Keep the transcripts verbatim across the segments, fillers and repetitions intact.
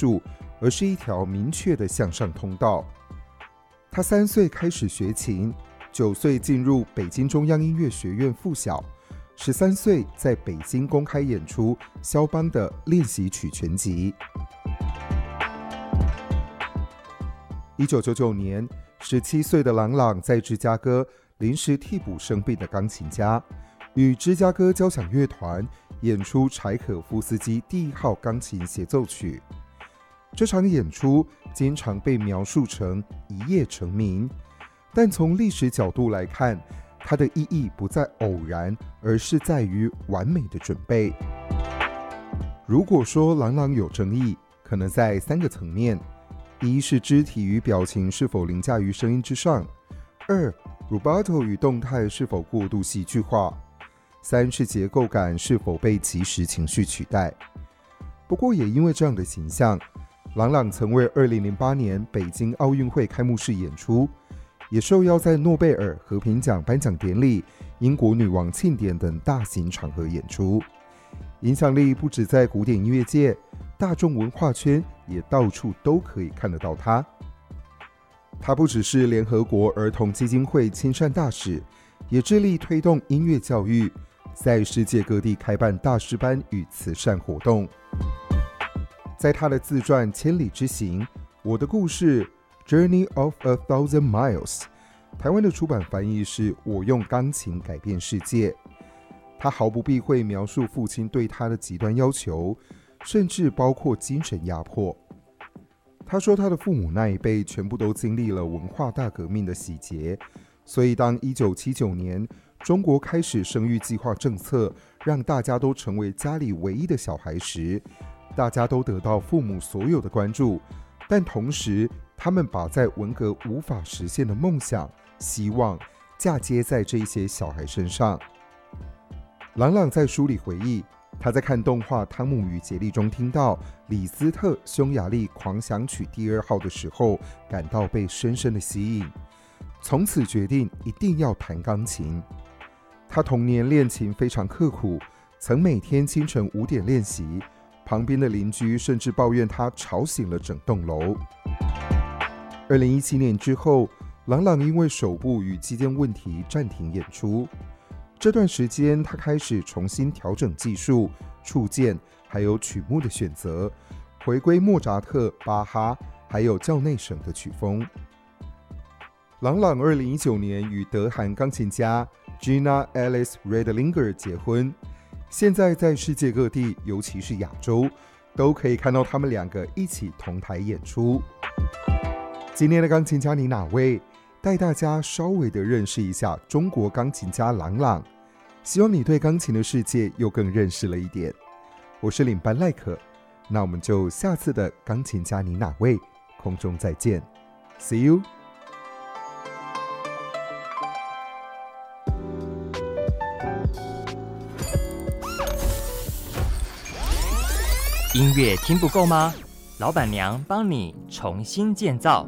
术，而是一条明确的向上通道。他三岁开始学琴，九岁进入北京中央音乐学院附小，十三岁在北京公开演出肖邦的练习曲全集。一九九九年，十七岁的郎朗在芝加哥临时替补生病的钢琴家，与芝加哥交响乐团演出柴可夫斯基第一号钢琴协奏曲。这场演出经常被描述成一夜成名，但从历史角度来看，它的意义不在偶然，而是在于完美的准备。如果说郎朗有争议，可能在三个层面：一是肢体与表情是否凌驾于声音之上；二 rubato 与动态是否过度戏剧化；三是结构感是否被即时情绪取代。不过也因为这样的形象，郎朗曾为二零零八年北京奥运会开幕式演出，也受邀在诺贝尔和平奖颁奖典礼、英国女王庆典等大型场合演出，影响力不止在古典音乐界，大众文化圈也到处都可以看得到他。他不只是联合国儿童基金会亲善大使，也致力推动音乐教育，在世界各地开办大师班与慈善活动。在他的自传《千里之行：我的故事 Journey of a Thousand Miles》， 台湾的出版翻译是我用钢琴改变世界。他毫不避讳描述父亲对他的极端要求，甚至包括精神压迫。他说他的父母那一辈全部都经历了文化大革命的洗劫，所以当一九七九年中国开始生育计划政策，让大家都成为家里唯一的小孩时，大家都得到父母所有的关注，但同时他们把在文革无法实现的梦想、希望嫁接在这些小孩身上。郎朗在书里回忆，他在看动画《汤姆与杰利》中听到李斯特匈牙利狂想曲第二号的时候，感到被深深的吸引，从此决定一定要弹钢琴。他童年练琴非常刻苦，曾每天清晨五点练习，旁边的邻居甚至抱怨他吵醒了整栋楼。二零一七年之后，郎朗因为手部与肌腱问题暂停演出。这段时间，他开始重新调整技术、触键，还有曲目的选择，回归莫扎特、巴哈，还有教内省的曲风。郎朗二零一九年与德韩钢琴家 Gina Alice Redlinger 结婚，现在在世界各地，尤其是亚洲，都可以看到他们两个一起同台演出。今天的钢琴家你哪位？带大家稍微的认识一下中国钢琴家郎朗，希望你对钢琴的世界又更认识了一点。我是领班赖可，那我们就下次的钢琴家你哪位空中再见 See you。 音乐听不够吗？老板娘帮你重新建造。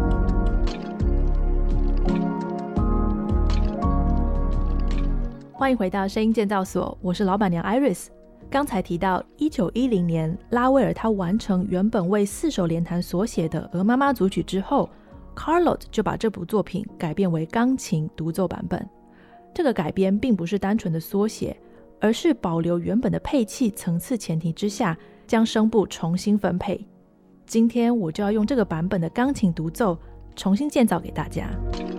欢迎回到声音建造所，我是老板娘 Iris。 刚才提到一九一零年拉威尔他完成原本为四手联弹所写的鹅妈妈组曲之后， Carlotte 就把这部作品改编为钢琴独奏版本。这个改编并不是单纯的缩写，而是保留原本的配器层次前提之下，将声部重新分配。今天我就要用这个版本的钢琴独奏重新建造给大家。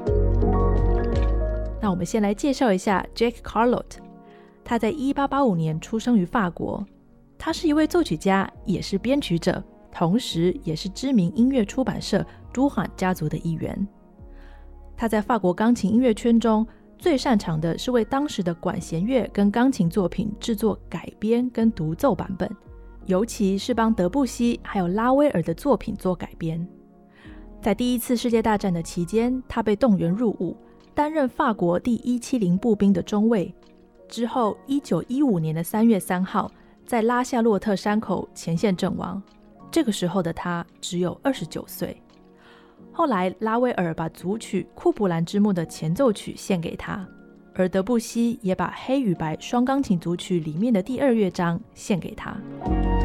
那我们先来介绍一下 Jacques Carlotte。 他在一八八五年出生于法国，他是一位作曲家，也是编曲者，同时也是知名音乐出版社都罕家族的一员。他在法国钢琴音乐圈中最擅长的是为当时的管弦乐跟钢琴作品制作改编跟独奏版本，尤其是帮德布西还有拉威尔的作品做改编。在第一次世界大战的期间，他被动员入伍，担任法国第一七零步兵的中尉。之后一九一五年的三月三号，在拉夏洛特山口前线阵亡，这个时候的他只有二十九岁。后来拉威尔把组曲《库布兰之墓》的前奏曲献给他，而德布西也把黑与白双钢琴组曲里面的第二乐章献给他。